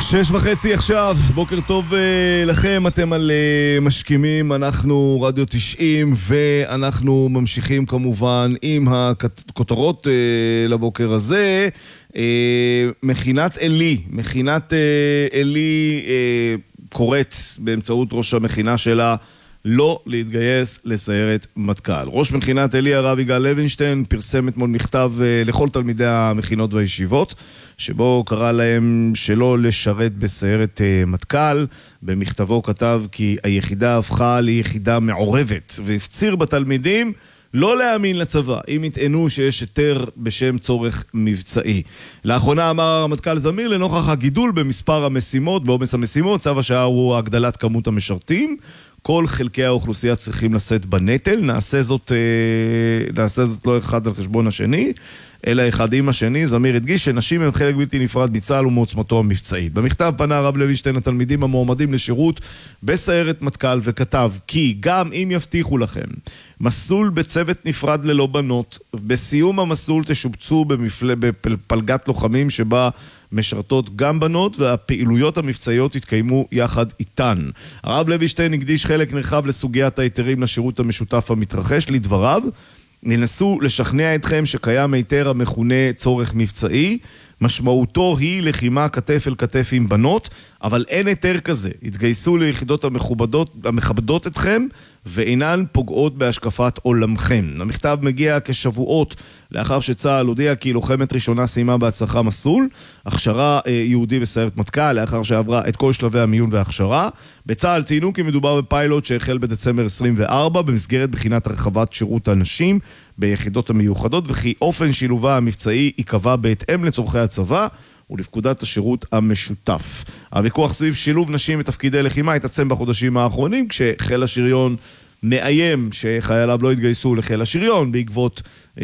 6:30 עכשיו, בוקר טוב לכם, אתם על משכימים, אנחנו רדיו 90 ואנחנו ממשיכים כמובן עם הכותרות לבוקר הזה. מכינת אלי קוראת באמצעות ראש המכינה שלה לא להתגייס לסיירת מטכ"ל. ראש מכינת אלי הרב יגאל לוינשטיין פרסם אתמול מכתב לכל תלמידי המכינות והישיבות, שבו קרא להם שלא לשרת בסיירת מטכ"ל. במכתבו כתב כי היחידה הפכה ליחידה מעורבת, והפציר בתלמידים לא להאמין לצבא אם יטענו שיש היתר בשם צורך מבצעי. לאחרונה אמר הרמטכ"ל זמיר, לנוכח הגידול במספר המשימות, בעומס המשימות, צו השעה הוא הגדלת כמות המשרתים. כל חלקי האוכלוסייה צריכים לשאת בנטל, נעשה זאת לא אחד על חשבון השני, אלא אחד עם השני. זמיר הדגיש שנשים הם חלק בלתי נפרד מצה"ל ומעוצמתו המבצעית. במכתב פנה הרב לוינשטיין התלמידים המועמדים לשירות בסיירת מטכ"ל וכתב כי גם אם יבטיחו לכם מסלול בצוות נפרד ללא בנות, בסיום המסלול תשובצו בפלגת לוחמים שבה משרתות גם בנות, והפעילויות המבצעיות יתקיימו יחד איתן. הרב לוינשטיין הקדיש חלק נרחב לסוגיית היתרים לשירות המשותף המתרחש. לדבריו, ננסו לשכנע אתכם שקיים היתר המכונה צורך מבצעי, משמעותו היא לחימה כתף אל כתף עם בנות, אבל אין היתר כזה. התגייסו ליחידות המכבדות אתכם ואינן פוגעות בהשקפת עולמכם. המכתב מגיע כשבועות לאחר שצה"ל הודיע כי לוחמת ראשונה סיימה בהצלחה מסלול הכשרה יהודי בסיירת מטכ"ל, לאחר שעברה את כל שלבי המיון וההכשרה. בצה"ל ציינו כי מדובר בפיילוט שהחל בדצמבר 24 במסגרת בחינת הרחבת שירות הנשים ביחידות המיוחדות, וכי אופן שילובה המבצעי ייקבע בהתאם לצורכי הצבא ולפקודת השירות המשותף. הוויכוח סביב שילוב נשים בתפקידי לחימה התעצם בחודשים האחרונים, כשחיל השריון מאיים שחייליו לא יתגייסו לחיל השריון בעקבות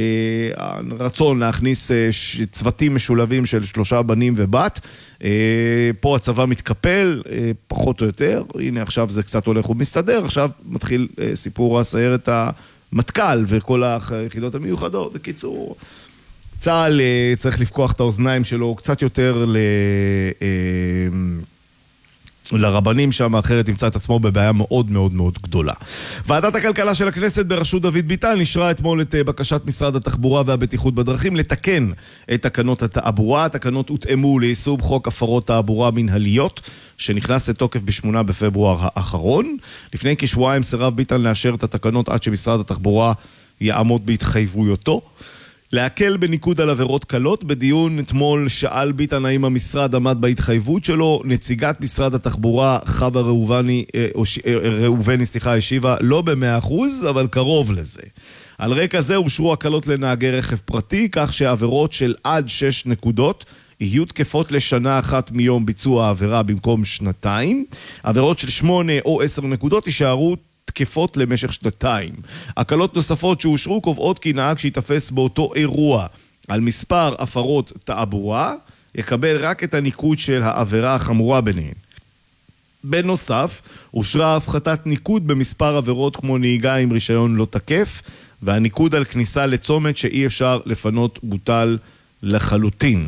הרצון להכניס צוותים משולבים של 3 בנים ובת. פה הצבא מתקפל פחות או יותר, הנה עכשיו זה קצת הולך ומסתדר, עכשיו מתחיל סיפור הסיירת המטכ"ל וכל היחידות המיוחדות. בקיצור, צה"ל צריך לפקוח את האוזניים שלו קצת יותר לרבנים שם, אחרת ימצא את עצמו בבעיה מאוד מאוד מאוד גדולה. ועדת הכלכלה של הכנסת בראשות דוד ביטן נשרה אתמול את בקשת משרד התחבורה והבטיחות בדרכים לתקן את תקנות התעבורה. התקנות הותאמו ליישום חוק הפרות תעבורה מנהליות שנכנס לתוקף ב8 בפברואר האחרון. לפני כשבועיים סירב ביטן לאשר את התקנות עד שמשרד התחבורה יעמוד בהתחייבויותו להקל בניקוד על עבירות קלות. בדיון אתמול שאל ביטן האם המשרד עמד בהתחייבות שלו. נציגת משרד התחבורה חווה ראובני השיבה לא ב100%, אבל קרוב לזה. על רקע זה אושרו הקלות לנהגי רכב פרטי, כך שעבירות של עד 6 נקודות יהיו תקפות לשנה אחת מיום ביצוע העבירה במקום 2. עבירות של 8 או 10 נקודות יישארו תקפות למשך 2. הקלות נוספות שאושרו קובעות כי נהג שיתפס באותו אירוע על מספר הפרות תעבורה יקבל רק את הניקוד של העבירה החמורה ביניהן. בנוסף, אושרה הפחתת ניקוד במספר עבירות כמו נהיגה עם רישיון לא תקף, והניקוד על כניסה לצומת שאי אפשר לפנות בוטל לחלוטין.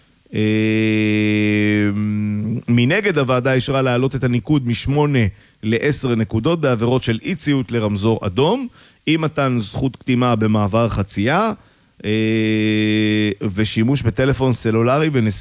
מנגד, הוועדה אישרה להעלות את הניקוד מ8 ל10 נקודות בעבירות של אי ציות לרמזור אדום, עם מתן זכות קדימה במעבר חצייה ושימוש בטלפון סלולרי